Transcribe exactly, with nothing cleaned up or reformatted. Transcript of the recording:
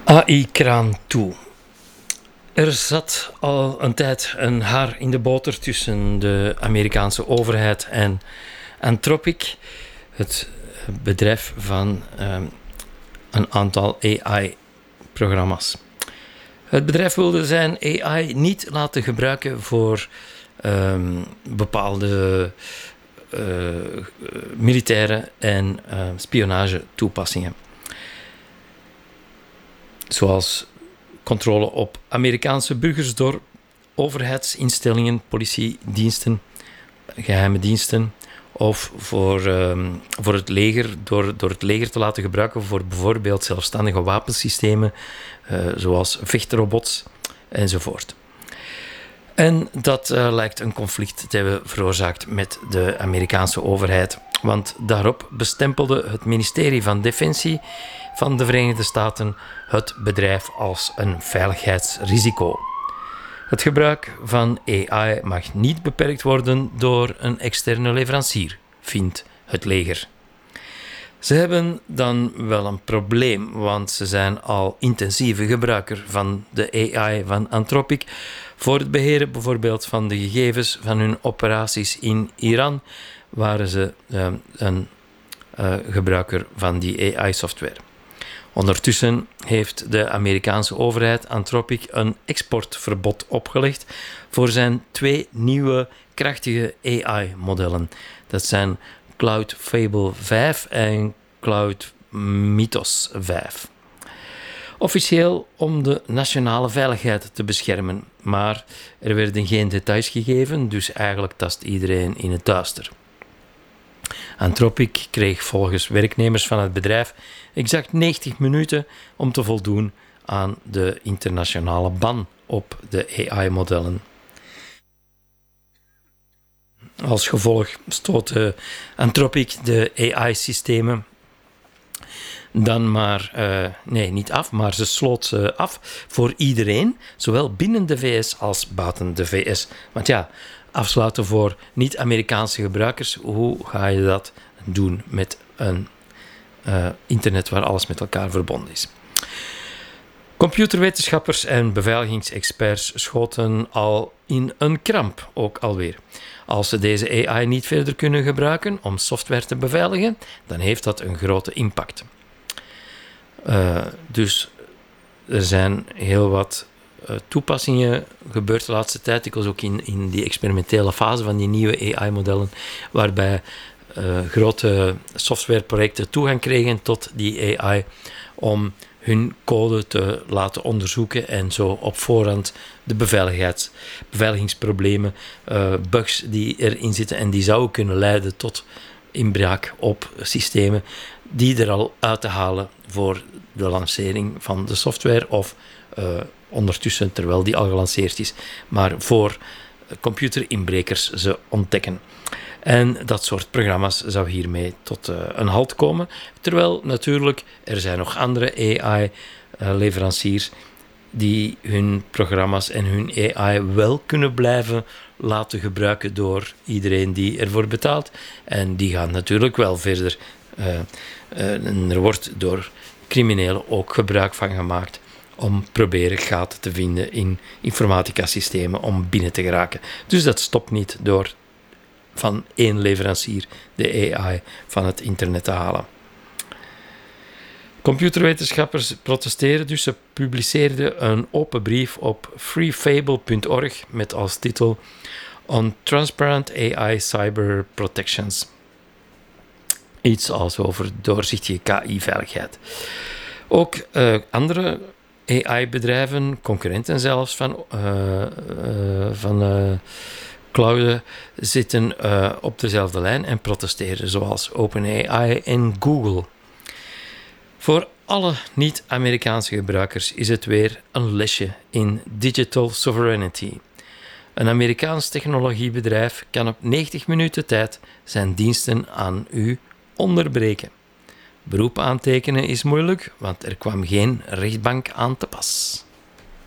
A I-kraan toe. Er zat al een tijd een haar in de boter tussen de Amerikaanse overheid en Anthropic, het bedrijf van um, een aantal A I-programma's. Het bedrijf wilde zijn A I niet laten gebruiken voor um, bepaalde uh, militaire en uh, spionage toepassingen. Zoals controle op Amerikaanse burgers door overheidsinstellingen, politiediensten, geheime diensten, of voor, um, voor het leger, door, door het leger te laten gebruiken voor bijvoorbeeld zelfstandige wapensystemen, uh, zoals vechtrobots enzovoort. En dat uh, lijkt een conflict te hebben veroorzaakt met de Amerikaanse overheid, want daarop bestempelde het ministerie van Defensie van de Verenigde Staten het bedrijf als een veiligheidsrisico. Het gebruik van A I mag niet beperkt worden door een externe leverancier, vindt het leger. Ze hebben dan wel een probleem, want ze zijn al intensieve gebruiker van de A I van Anthropic voor het beheren bijvoorbeeld van de gegevens van hun operaties in Iran, waren ze uh, een uh, gebruiker van die A I-software. Ondertussen heeft de Amerikaanse overheid Anthropic een exportverbod opgelegd voor zijn twee nieuwe krachtige A I-modellen. Dat zijn Cloud Fable vijf en Cloud Mythos vijf. Officieel om de nationale veiligheid te beschermen, maar er werden geen details gegeven, dus eigenlijk tast iedereen in het duister. Anthropic kreeg volgens werknemers van het bedrijf exact negentig minuten om te voldoen aan de internationale ban op de A I-modellen. Als gevolg stootte Anthropic de A I-systemen dan maar, uh, nee, niet af, maar ze sloot ze af voor iedereen, zowel binnen de V S als buiten de V S. Want ja, afsluiten voor niet-Amerikaanse gebruikers, hoe ga je dat doen met een uh, internet waar alles met elkaar verbonden is? Computerwetenschappers en beveiligingsexperts schoten al in een kramp, ook alweer. Als ze deze A I niet verder kunnen gebruiken om software te beveiligen, dan heeft dat een grote impact. Uh, dus er zijn heel wat uh, toepassingen gebeurd de laatste tijd. Ik was ook in, in die experimentele fase van die nieuwe A I-modellen, waarbij uh, grote softwareprojecten toegang kregen tot die A I om hun code te laten onderzoeken en zo op voorhand de beveiligheids, beveiligingsproblemen, uh, bugs die erin zitten en die zouden kunnen leiden tot inbraak op systemen, die er al uit te halen voor de lancering van de software of uh, ondertussen, terwijl die al gelanceerd is, maar voor computerinbrekers ze ontdekken. En dat soort programma's zou hiermee tot uh, een halt komen. Terwijl natuurlijk, er zijn nog andere A I-leveranciers die hun programma's en hun A I wel kunnen blijven laten gebruiken door iedereen die ervoor betaalt. En die gaan natuurlijk wel verder. Uh, uh, en er wordt door criminelen ook gebruik van gemaakt om proberen gaten te vinden in informatica-systemen om binnen te geraken. Dus dat stopt niet door van één leverancier de A I van het internet te halen. Computerwetenschappers protesteren, dus ze publiceerden een open brief op freefable punt org met als titel On Transparent A I Cyber Protections. Iets als over doorzichtige K I-veiligheid. Ook uh, andere A I-bedrijven, concurrenten zelfs van, uh, uh, van uh, clouden, zitten uh, op dezelfde lijn en protesteren, zoals OpenAI en Google. Voor alle niet-Amerikaanse gebruikers is het weer een lesje in digital sovereignty. Een Amerikaans technologiebedrijf kan op negentig minuten tijd zijn diensten aan u onderbreken. Beroep aantekenen is moeilijk, want er kwam geen rechtbank aan te pas.